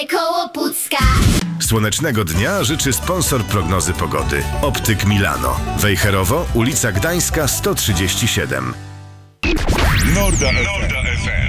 Koło Pucka. Słonecznego dnia życzy sponsor prognozy pogody. Optyk Milano. Wejherowo, ulica Gdańska 137. Norda FM.